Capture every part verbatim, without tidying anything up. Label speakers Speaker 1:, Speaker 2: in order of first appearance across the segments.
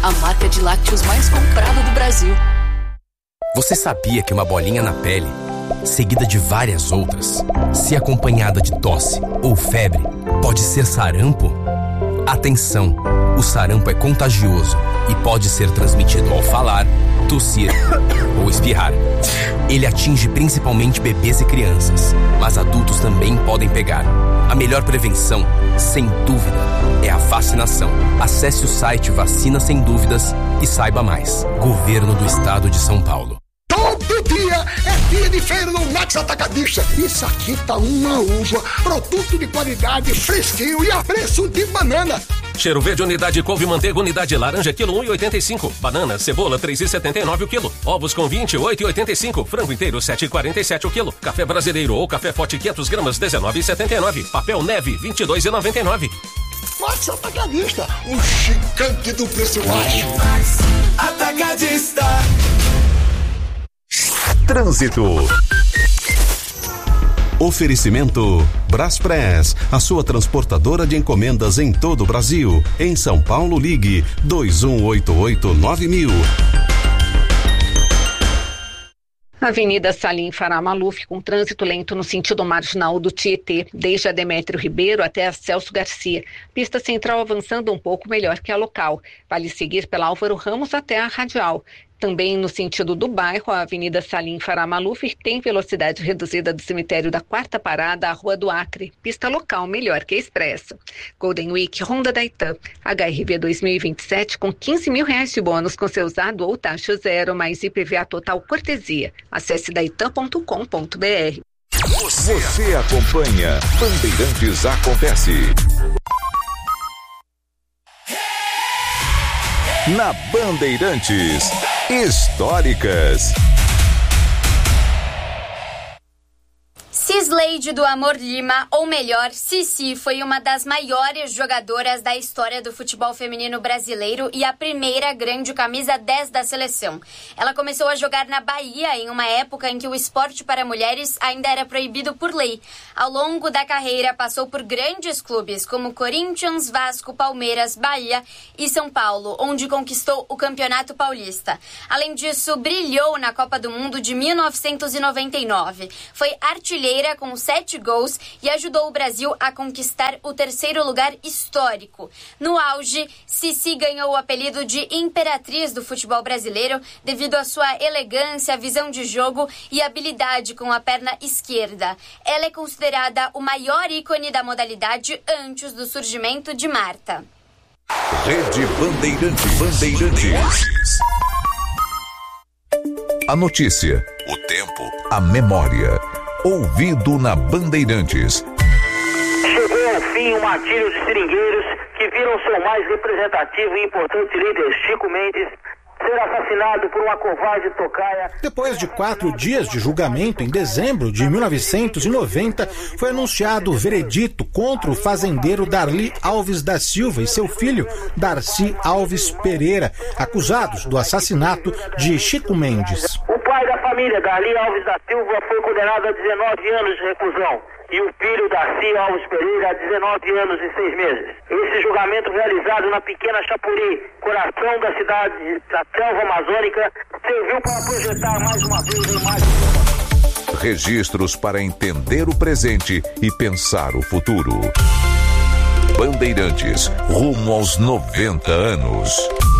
Speaker 1: a marca de lácteos mais comprada do Brasil.
Speaker 2: Você sabia que uma bolinha na pele, seguida de várias outras, se acompanhada de tosse ou febre, pode ser sarampo? Atenção! O sarampo é contagioso e pode ser transmitido ao falar, tossir ou espirrar. Ele atinge principalmente bebês e crianças, mas adultos também podem pegar. A melhor prevenção, sem dúvida, é a vacinação. Acesse o site Vacina Sem Dúvidas e saiba mais. Governo do Estado de São Paulo.
Speaker 3: Todo dia é dia de feira no Max Atacadista. Isso aqui tá uma uva, produto de qualidade, fresquinho e a preço de banana.
Speaker 4: Cheiro verde, unidade couve manteiga, unidade laranja, quilo um e oitenta e cinco. Banana, cebola, três e setenta e nove o quilo. Ovos com vinte, oito e oitenta e cinco. Frango inteiro, sete e quarenta e sete o quilo. Café brasileiro ou café forte, quinhentas gramas, dezenove e setenta e nove. Papel neve, vinte e dois e noventa e nove.
Speaker 3: Max Atacadista, o gigante do preço baixo.
Speaker 5: Max Atacadista.
Speaker 6: Trânsito. Oferecimento Braspress, a sua transportadora de encomendas em todo o Brasil. Em São Paulo, ligue dois um oito oito nove mil.
Speaker 7: Avenida Salim Farah Maluf, com trânsito lento no sentido marginal do Tietê, desde a Demétrio Ribeiro até a Celso Garcia. Pista central avançando um pouco melhor que a local. Vale seguir pela Álvaro Ramos até a Radial. Também no sentido do bairro, a Avenida Salim Farah Maluf tem velocidade reduzida do cemitério da Quarta Parada à Rua do Acre. Pista local melhor que a expresso. Golden Week Honda da Itam. H R V dois mil e vinte e sete com quinze mil reais de bônus com seu usado ou taxa zero, mais I P V A total cortesia. Acesse daitam ponto com ponto b r.
Speaker 6: Você, Você acompanha Bandeirantes Acontece. Na Bandeirantes, históricas.
Speaker 8: Cisleide do Amor Lima, ou melhor, Cici, foi uma das maiores jogadoras da história do futebol feminino brasileiro e a primeira grande camisa dez da seleção. Ela começou a jogar na Bahia em uma época em que o esporte para mulheres ainda era proibido por lei. Ao longo da carreira, passou por grandes clubes como Corinthians, Vasco, Palmeiras, Bahia e São Paulo, onde conquistou o Campeonato Paulista. Além disso, brilhou na Copa do Mundo de mil novecentos e noventa e nove. Foi artilheira com sete gols e ajudou o Brasil a conquistar o terceiro lugar histórico. No auge, Cici ganhou o apelido de Imperatriz do futebol brasileiro devido à sua elegância, visão de jogo e habilidade com a perna esquerda. Ela é considerada o maior ícone da modalidade antes do surgimento de Marta.
Speaker 6: Rede Bandeirantes. Bandeirantes. A notícia, o tempo, a memória. Ouvido na Bandeirantes.
Speaker 9: Chegou ao fim o martírio de seringueiros que viram seu mais representativo e importante líder, Chico Mendes, ser assassinado por uma covarde tocaia.
Speaker 10: Depois de quatro dias de julgamento, em dezembro de mil novecentos e noventa, foi anunciado o veredito contra o fazendeiro Darli Alves da Silva e seu filho, Darcy Alves Pereira, acusados do assassinato de Chico Mendes.
Speaker 9: O pai da família, Darli Alves da Silva, foi condenado a dezenove anos de reclusão. E o filho, Darcy Alves Pereira, a dezenove anos e seis meses. Esse julgamento, realizado na pequena Chapuri, coração da cidade da selva amazônica, serviu para projetar mais uma vez a imagem.
Speaker 6: Registros para entender o presente e pensar o futuro. Bandeirantes, rumo aos noventa anos.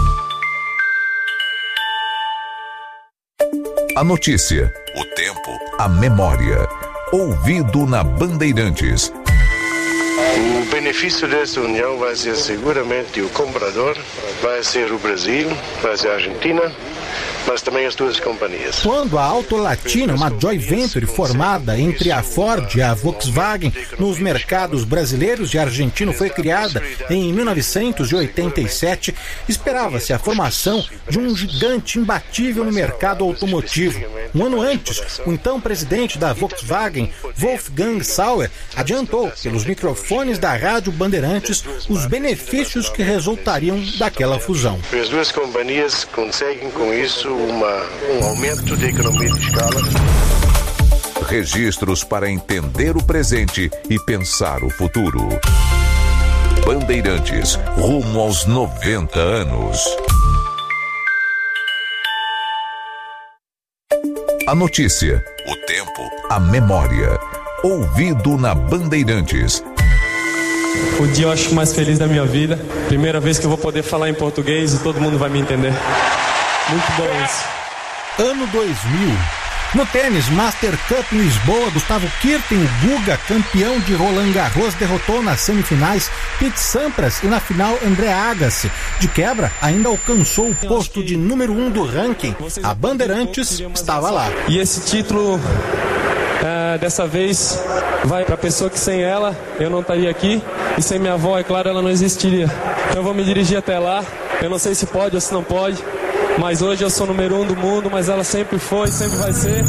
Speaker 6: A notícia, o tempo, a memória. Ouvido na Bandeirantes.
Speaker 11: O benefício dessa união vai ser seguramente o comprador, vai ser o Brasil, vai ser a Argentina, mas também as duas companhias.
Speaker 10: Quando a Auto Latina, uma joint venture formada entre a Ford e a Volkswagen nos mercados brasileiros e argentino, foi criada em mil novecentos e oitenta e sete, esperava-se a formação de um gigante imbatível no mercado automotivo. Um ano antes, o então presidente da Volkswagen, Wolfgang Sauer, adiantou pelos microfones da Rádio Bandeirantes os benefícios que resultariam daquela fusão.
Speaker 11: As duas companhias conseguem com isso uma, um aumento de economia de escala.
Speaker 6: Registros para entender o presente e pensar o futuro. Bandeirantes, rumo aos noventa anos.
Speaker 12: A notícia, o tempo, a memória. Ouvido na Bandeirantes.
Speaker 13: O dia eu acho mais feliz da minha vida. Primeira vez que eu vou poder falar em português e todo mundo vai me entender. Muito bom isso.
Speaker 10: Ano dois mil. No tênis, Master Cup em Lisboa, Gustavo Kirten, o Guga, campeão de Roland Garros, derrotou nas semifinais Pete Sampras e na final André Agassi. De quebra, ainda alcançou o posto de número um do ranking. A Bandeirantes estava lá.
Speaker 13: E esse título, é, dessa vez, vai para a pessoa que sem ela eu não estaria aqui. E sem minha avó, é claro, ela não existiria. Então eu vou me dirigir até lá. Eu não sei se pode ou se não pode. Mas hoje eu sou número um do mundo, mas ela sempre foi, sempre vai ser.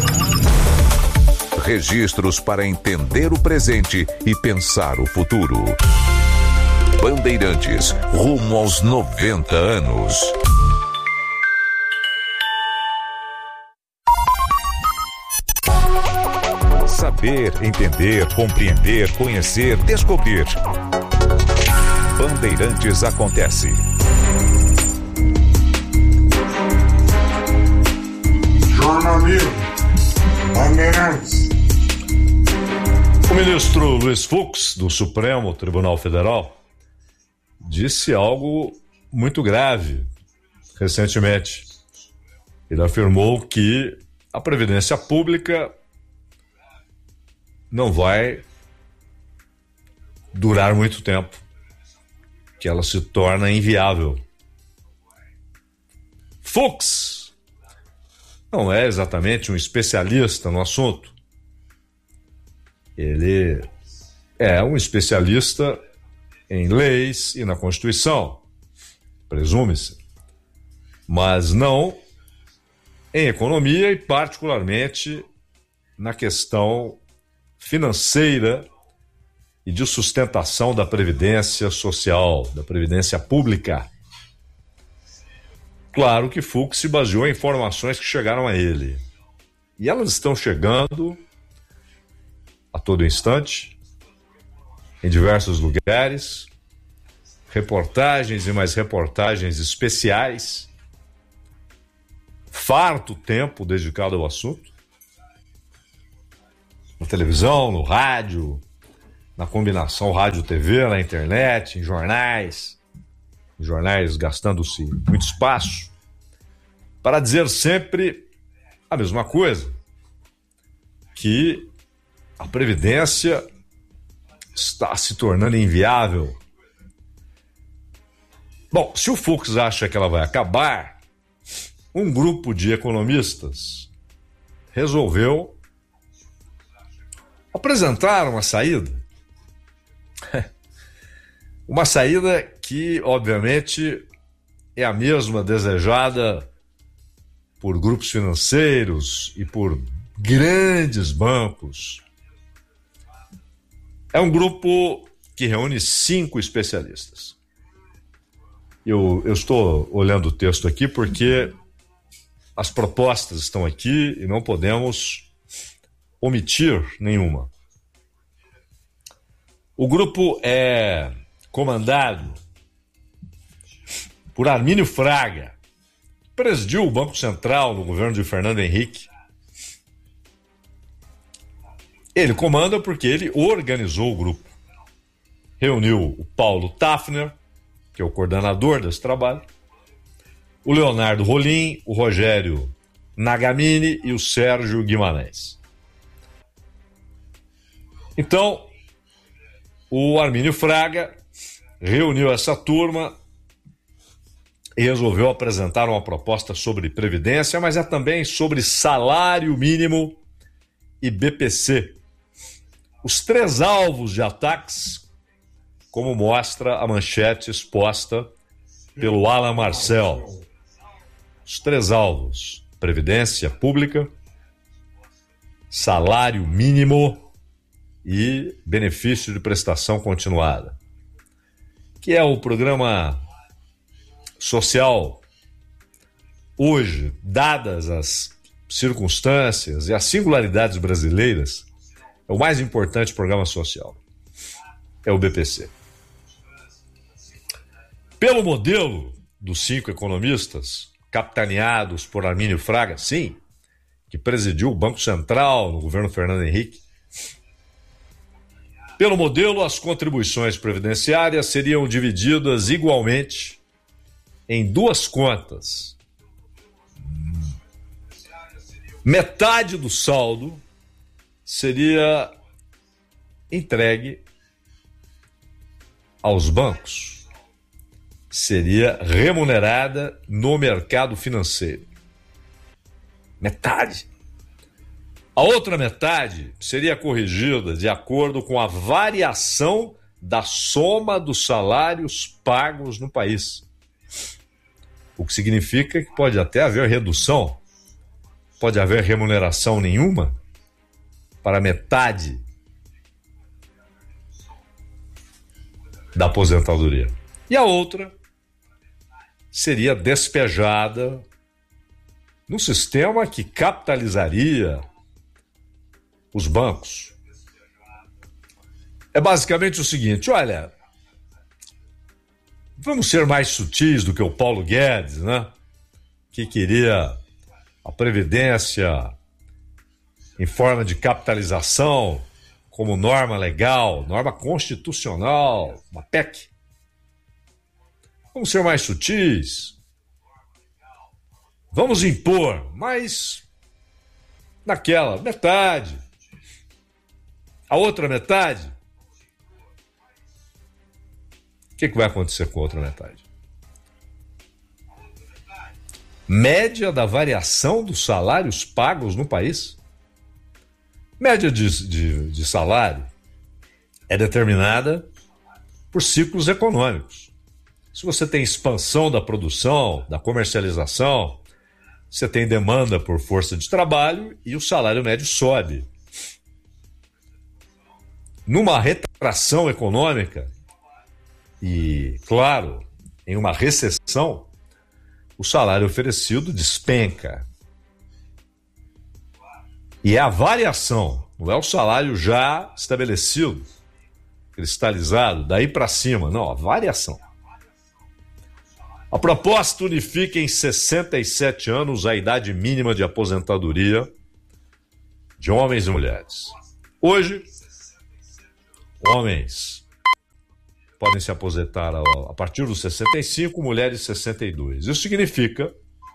Speaker 12: Registros para entender o presente e pensar o futuro. Bandeirantes, rumo aos noventa anos. Saber, entender, compreender, conhecer, descobrir. Bandeirantes acontece.
Speaker 14: Jornalismo, Bandeirantes.
Speaker 15: O ministro Luiz Fux, do Supremo Tribunal Federal, disse algo muito grave recentemente. Ele afirmou que a Previdência Pública não vai durar muito tempo, que ela se torna inviável. Fux não é exatamente um especialista no assunto. Ele é um especialista em leis e na Constituição, presume-se, mas não em economia e particularmente na questão financeira e de sustentação da Previdência Social, da Previdência Pública. Claro que Fux se baseou em informações que chegaram a ele. E elas estão chegando a todo instante, em diversos lugares, reportagens e mais reportagens especiais, farto tempo dedicado ao assunto, na televisão, no rádio, na combinação rádio-T V, na internet, em jornais, em jornais gastando-se muito espaço, para dizer sempre a mesma coisa, que a Previdência está se tornando inviável. Bom, se o Fux acha que ela vai acabar, um grupo de economistas resolveu apresentar uma saída. Uma saída que, obviamente, é a mesma desejada por grupos financeiros e por grandes bancos. É um grupo que reúne cinco especialistas. Eu, eu estou olhando o texto aqui porque as propostas estão aqui e não podemos omitir nenhuma. O grupo é comandado por Armínio Fraga, que presidiu o Banco Central no governo de Fernando Henrique. Ele comanda porque ele organizou o grupo. Reuniu o Paulo Tafner, que é o coordenador desse trabalho, o Leonardo Rolim, o Rogério Nagamini e o Sérgio Guimarães. Então, o Armínio Fraga reuniu essa turma e resolveu apresentar uma proposta sobre previdência, mas é também sobre salário mínimo e B P C. Os três alvos de ataques, como mostra a manchete exposta pelo Alan Marcel. Os três alvos: previdência pública, salário mínimo e benefício de prestação continuada, que é o programa social hoje, dadas as circunstâncias e as singularidades brasileiras, é o mais importante programa social. É o B P C. Pelo modelo dos cinco economistas, capitaneados por Armínio Fraga, sim, que presidiu o Banco Central no governo Fernando Henrique. Pelo modelo, as contribuições previdenciárias seriam divididas igualmente em duas contas. Metade do saldo seria entregue aos bancos, seria remunerada no mercado financeiro. Metade. A outra metade seria corrigida de acordo com a variação da soma dos salários pagos no país. O que significa que pode até haver redução, pode haver remuneração nenhuma para metade da aposentadoria. E a outra seria despejada num sistema que capitalizaria os bancos. É basicamente o seguinte, olha, vamos ser mais sutis do que o Paulo Guedes, né? Que queria a Previdência em forma de capitalização como norma legal, norma constitucional, uma P E C. Vamos ser mais sutis. Vamos impor, mas naquela metade. A outra metade, o que, que vai acontecer com a outra metade? Média da variação dos salários pagos no país. Média de, de, de salário é determinada por ciclos econômicos. Se você tem expansão da produção, da comercialização, você tem demanda por força de trabalho e o salário médio sobe. Numa retração econômica e, claro, em uma recessão, o salário oferecido despenca. E é a variação, não é o salário já estabelecido, cristalizado, daí para cima, não, a variação. A proposta unifica em sessenta e sete anos a idade mínima de aposentadoria de homens e mulheres. Hoje, homens podem se aposentar a partir dos sessenta e cinco, mulheres sessenta e dois. Isso significa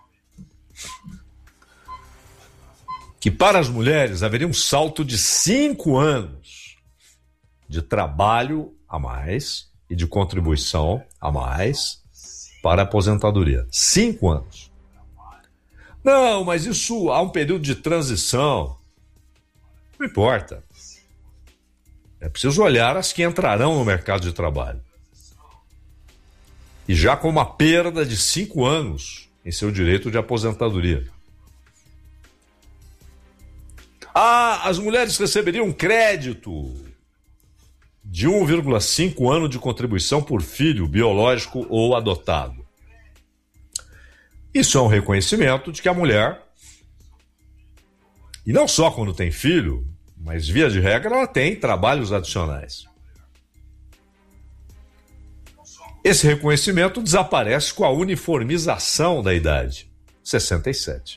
Speaker 15: que para as mulheres haveria um salto de cinco anos de trabalho a mais e de contribuição a mais para a aposentadoria. Cinco anos. Não, mas isso há um período de transição. Não importa. É preciso olhar as que entrarão no mercado de trabalho. E já com uma perda de cinco anos em seu direito de aposentadoria. Ah, as mulheres receberiam um crédito de um vírgula cinco ano de contribuição por filho biológico ou adotado. Isso é um reconhecimento de que a mulher, e não só quando tem filho, mas via de regra ela tem trabalhos adicionais. Esse reconhecimento desaparece com a uniformização da idade, sessenta e sete.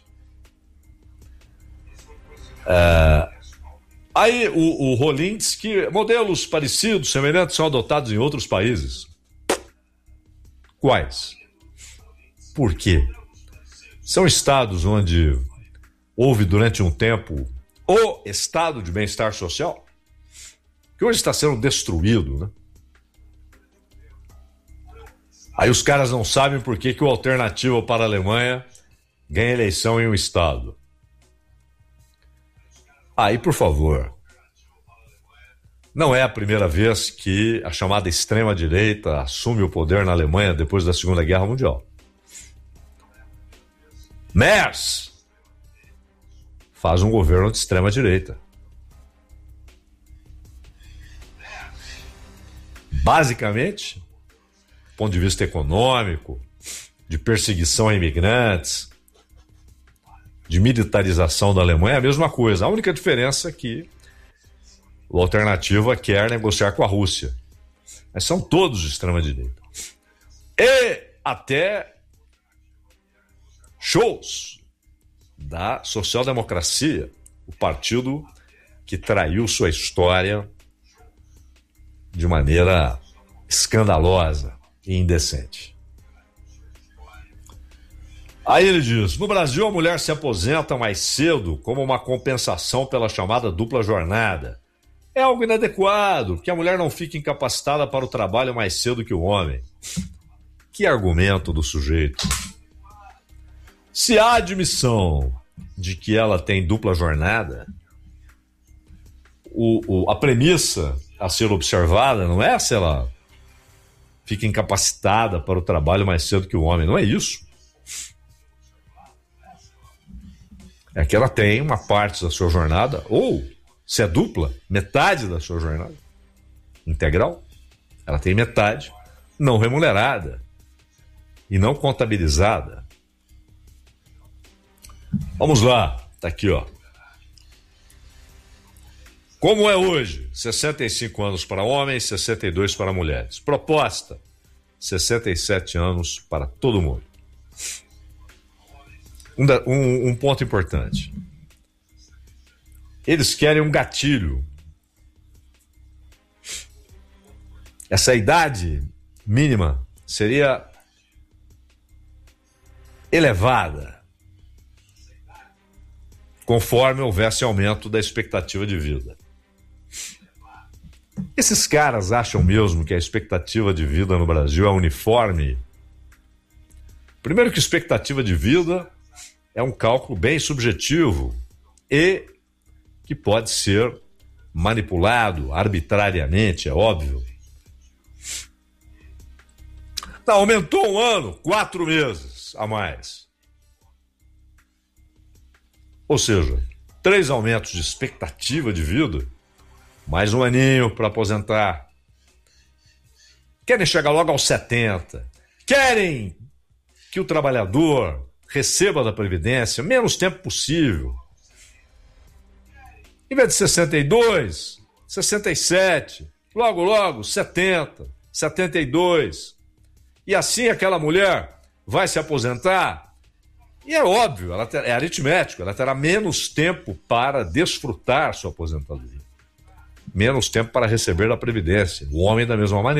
Speaker 15: É, aí o, o Rolim diz que modelos parecidos, semelhantes, são adotados em outros países. Quais? Por quê? São estados onde houve durante um tempo o estado de bem-estar social, que hoje está sendo destruído, né? Aí os caras não sabem por que, que o Alternativa para a Alemanha ganha eleição em um estado. Aí, por favor, não é a primeira vez que a chamada extrema-direita assume o poder na Alemanha depois da Segunda Guerra Mundial. Merz faz um governo de extrema-direita. Basicamente, do ponto de vista econômico, de perseguição a imigrantes, de militarização da Alemanha, é a mesma coisa. A única diferença é que o Alternativa quer negociar com a Rússia. Mas são todos de extrema-direita. E até Scholz, da social-democracia, o partido que traiu sua história de maneira escandalosa e indecente. Aí ele diz: no Brasil a mulher se aposenta mais cedo como uma compensação pela chamada dupla jornada. É algo inadequado, que a mulher não fique incapacitada para o trabalho mais cedo que o homem. Que argumento do sujeito. Se há admissão de que ela tem dupla jornada, o, o, a premissa a ser observada não é se ela fica incapacitada para o trabalho mais cedo que o homem, não é isso. É que ela tem uma parte da sua jornada, ou, se é dupla, metade da sua jornada integral, ela tem metade não remunerada e não contabilizada. Vamos lá, tá aqui, ó. Como é hoje? sessenta e cinco anos para homens, sessenta e dois para mulheres. Proposta: sessenta e sete anos para todo mundo. Um, um, um ponto importante. Eles querem um gatilho. Essa idade mínima seria elevada conforme houvesse aumento da expectativa de vida. Esses caras acham mesmo que a expectativa de vida no Brasil é uniforme? Primeiro que expectativa de vida é um cálculo bem subjetivo e que pode ser manipulado arbitrariamente, é óbvio. Não, aumentou um ano, quatro meses a mais. Ou seja, três aumentos de expectativa de vida, mais um aninho para aposentar. Querem chegar logo aos setenta. Querem que o trabalhador receba da Previdência menos tempo possível. Em vez de sessenta e dois, sessenta e sete, logo, logo, setenta, setenta e dois. E assim aquela mulher vai se aposentar. E é óbvio, ela ter, é aritmético, ela terá menos tempo para desfrutar sua aposentadoria. Menos tempo para receber da Previdência. O homem da mesma maneira.